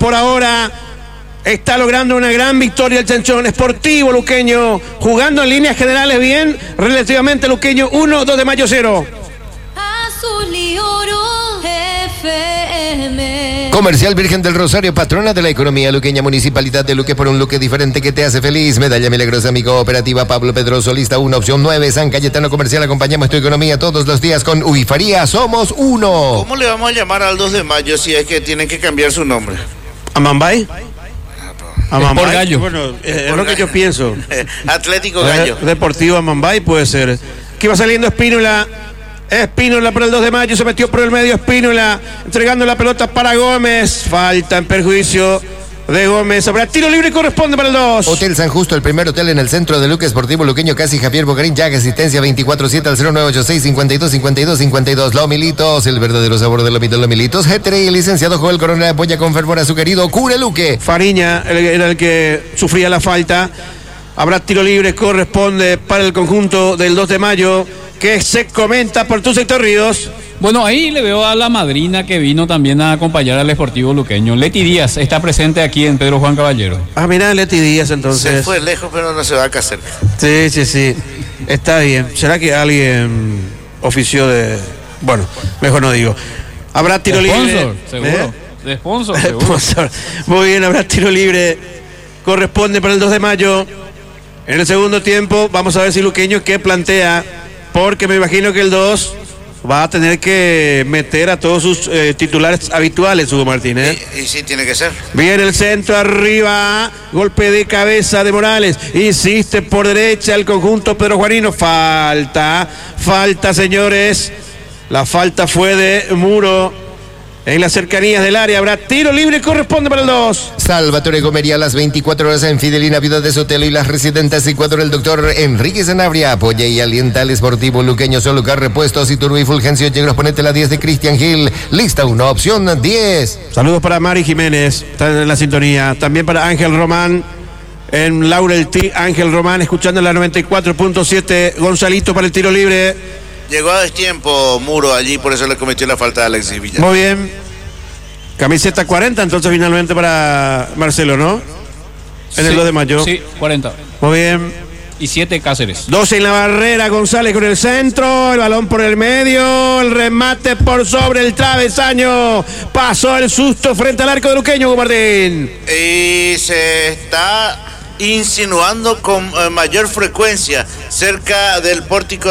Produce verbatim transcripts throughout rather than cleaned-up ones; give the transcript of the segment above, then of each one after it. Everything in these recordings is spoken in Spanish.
por ahora está logrando una gran victoria el Chanchón Sportivo Luqueño, jugando en líneas generales bien, relativamente Luqueño uno, dos de mayo cero. Azul y oro F M. Comercial Virgen del Rosario, patrona de la economía luqueña, Municipalidad de Luque, por un Luque diferente que te hace feliz. Medalla milagrosa, mi cooperativa Pablo Pedroso, lista uno, opción nueve. San Cayetano Comercial, acompañamos tu economía todos los días con Uifaría, somos uno. ¿Cómo le vamos a llamar al dos de mayo si es que tienen que cambiar su nombre? ¿Amambay? Amambay. Por Gallo. Bueno, es, es lo que yo pienso. Atlético Gallo. Deportivo Amambay puede ser. Aquí va saliendo Espínola. Espínola para el dos de mayo, se metió por el medio Espínola, entregando la pelota para Gómez. Falta en perjuicio de Gómez. Habrá tiro libre y corresponde para el dos. Hotel San Justo, el primer hotel en el centro de Luque Sportivo Luqueño, casi Javier Bogarín, Llaga, asistencia veinticuatro siete al cero nueve ocho seis, cincuenta y dos, cincuenta y dos, cincuenta y dos. Lomilitos, el verdadero sabor de Lomito Lomilitos. G y el licenciado Joel Coronel apoya con fervor a su querido Cure Luque. Fariña era el que sufría la falta. Habrá tiro libre, corresponde para el conjunto del dos de mayo. Que se comenta por tu sector, Ríos. Bueno, ahí le veo a la madrina que vino también a acompañar al Sportivo Luqueño. Leti Díaz está presente aquí en Pedro Juan Caballero. Ah, mira, Leti Díaz entonces. Se fue lejos, pero no se va a casar. Sí, sí, sí. Está bien. ¿Será que alguien ofició de...? Bueno, mejor no digo. Habrá tiro de libre. Sponsor, seguro. ¿Eh? De sponsor, seguro. Sponsor. Muy bien, habrá tiro libre. Corresponde para el dos de mayo. En el segundo tiempo, vamos a ver si Luqueño qué plantea. Porque me imagino que el dos va a tener que meter a todos sus eh, titulares habituales, Hugo Martínez. Y, y sí, tiene que ser. Viene el centro arriba, golpe de cabeza de Morales, insiste por derecha el conjunto Pedro Juanino, falta, falta señores, la falta fue de Muro. En las cercanías del área habrá tiro libre y corresponde para el dos. Salvatore Gomería a las veinticuatro horas en Fidelina Vida de Sotelo y las residentes Ecuador. El doctor Enrique Sanabria apoya y alienta al Sportivo Luqueño. Solucar repuestos y turbo y Fulgencio Yegros. Ponete la diez de Cristian Gil. Lista uno, opción diez. Saludos para Mari Jiménez, está en la sintonía. También para Ángel Román. En Laurel T. Ángel Román escuchando la noventa y cuatro punto siete. Gonzalito para el tiro libre. Llegó a destiempo Muro allí, por eso le cometió la falta a Alexis Villar. Muy bien. Camiseta cuarenta, entonces finalmente para Marcelo, ¿no? En sí, el dos de mayo. Sí, cuarenta. Muy bien. Y siete Cáceres. doce en la barrera, González con el centro, el balón por el medio, el remate por sobre el travesaño. Pasó el susto frente al arco de Luqueño, Hugo Martín. Y se está insinuando con eh, mayor frecuencia cerca del pórtico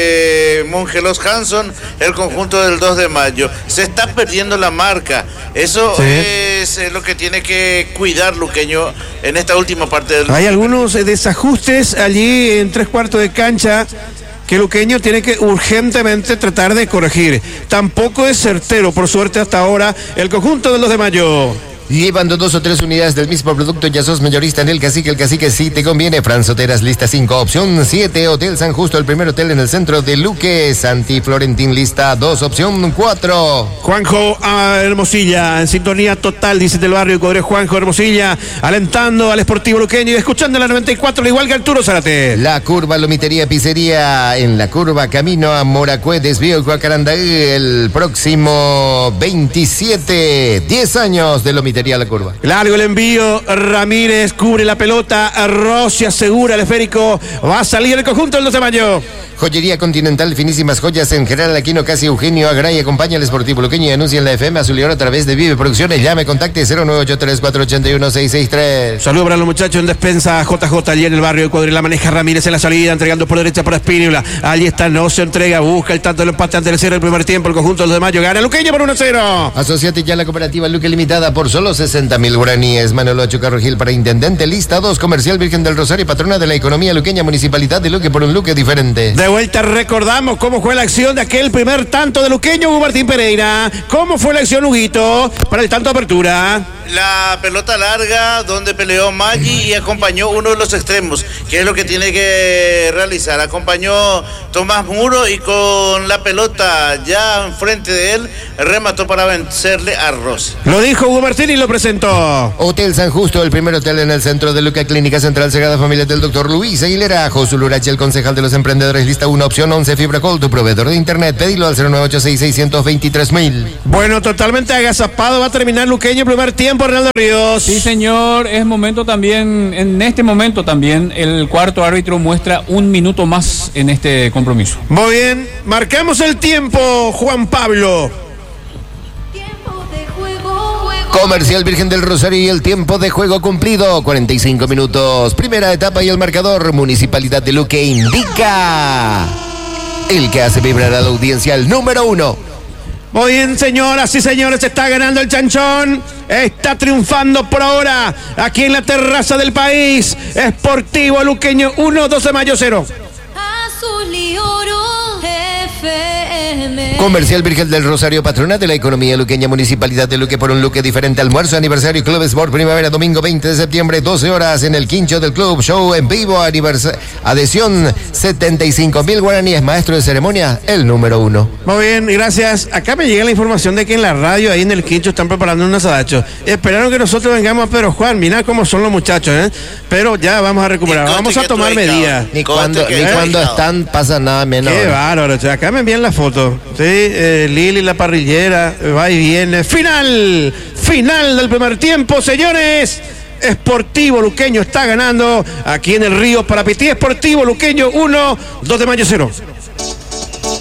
de Mongelos Hanson el conjunto del dos de mayo. Se está perdiendo la marca. Eso sí. es eh, lo que tiene que cuidar Luqueño en esta última parte del... Hay algunos eh, desajustes allí en tres cuartos de cancha que Luqueño tiene que urgentemente tratar de corregir. Tampoco es certero, por suerte hasta ahora, el conjunto del dos de mayo. Llevando dos o tres unidades del mismo producto, ya sos mayorista en el Cacique. El Cacique sí te conviene. Fran Soteras, lista cinco, opción siete. Hotel San Justo, el primer hotel en el centro de Luque. Santi Florentín, lista dos, opción cuatro. Juanjo ah, Hermosilla, en sintonía total, dice del barrio Codre. Juanjo Hermosilla, alentando al Sportivo Luqueño y escuchando la noventa y cuatro, al igual que Arturo Zárate. La Curva, Lomitería, Pizzería. En la Curva, camino a Moracué, desvío Cuacarandaí. El próximo veintisiete, diez años de Lomitería. La Curva. Largo el envío, Ramírez cubre la pelota, Rossi asegura el esférico, va a salir el conjunto del dos de mayo. Joyería Continental, finísimas joyas en General Aquino, casi Eugenio Agray. Acompaña al Sportivo Luqueño y anuncia en la F M Azul y Oro a través de Vive Producciones. Llame, contacte cero nueve ocho tres cuatro ocho uno seis seis tres. Saludos para los muchachos en despensa J J allí en el barrio de Cuadrilla. La maneja Ramírez en la salida, entregando por derecha para Espínola. Allí está, no se entrega, busca el tanto del empate ante el cero el primer tiempo. El conjunto del dos de mayo gana Luqueño por uno a cero. Asociate ya a la cooperativa Luque Limitada por solo sesenta mil guaraníes. Manolo Achucarro Gil para intendente. Lista dos, Comercial Virgen del Rosario, patrona de la economía luqueña, Municipalidad de Luque, por un Luque diferente. De vuelta recordamos cómo fue la acción de aquel primer tanto de Luqueño, Hugo Martín Pereira. ¿Cómo fue la acción, Huguito, para el tanto de apertura? La pelota larga donde peleó Maggi y acompañó uno de los extremos, que es lo que tiene que realizar. Acompañó Tomás Muro y con la pelota ya enfrente de él remató para vencerle a Rossi. Lo dijo Hugo Martín. Lili lo presentó. Hotel San Justo, el primer hotel en el centro de Luca, Clínica Central Sagrada Familia del doctor Luis Aguilera. Josu Lurachi, el concejal de los emprendedores, lista uno, opción once, Fibra Call, tu proveedor de internet. Pedilo al cero nueve ocho seis seis dos tres mil. Bueno, totalmente agazapado va a terminar Luqueño, primer tiempo, Reinaldo Ríos. Sí, señor, es momento también, en este momento también, el cuarto árbitro muestra un minuto más en este compromiso. Muy bien, marcamos el tiempo, Juan Pablo. Tiempo de juego, juego. Comercial Virgen del Rosario y el tiempo de juego cumplido, cuarenta y cinco minutos. Primera etapa y el marcador, Municipalidad de Luque indica el que hace vibrar a la audiencia, el número uno. Muy bien, señoras y señores, está ganando el Chanchón. Está triunfando por ahora aquí en la terraza del país. Sportivo Luqueño uno, doce de mayo cero. Azul y oro, F M. Comercial Virgen del Rosario, patrona de la economía luqueña, Municipalidad de Luque, por un Luque diferente. Almuerzo, aniversario, Club Sport, primavera, domingo veinte de septiembre, doce horas en el quincho del club. Show en vivo, aniversario, adhesión, setenta y cinco mil guaraníes. Maestro de ceremonia, el número uno. Muy bien, gracias. Acá me llega la información de que en la radio, ahí en el quincho, están preparando unos adachos. Esperaron que nosotros vengamos a Pedro Juan. Mirá cómo son los muchachos, ¿eh? Pero ya vamos a recuperar. Vamos a tomar medidas. Ni cuando, ni cuando están, pasa nada menos. Qué bárbaro. Acá me envían la foto. Sí, eh, Lili, la parrillera, va y viene. Final, final del primer tiempo, señores. Sportivo Luqueño está ganando aquí en el Río Parapití. Sportivo Luqueño uno, dos de mayo cero.